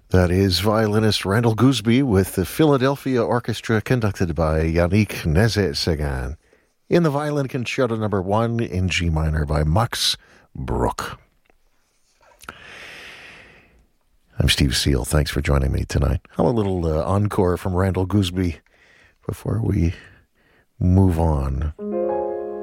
That is violinist Randall Gooseby with the Philadelphia Orchestra conducted by Yannick Nézet-Séguin in the Violin Concerto No. 1 in G minor by Max Bruch. I'm Steve Seal. Thanks for joining me tonight. How a little encore from Randall Gooseby before we move on.